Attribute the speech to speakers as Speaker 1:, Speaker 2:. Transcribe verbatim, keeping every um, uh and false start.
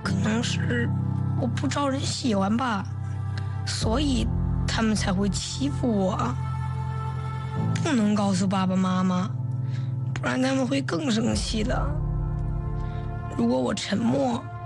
Speaker 1: 可能是我不招人喜欢吧，所以他们才会欺负我。不能告诉爸爸妈妈，不然他们会更生气的。如果我沉默，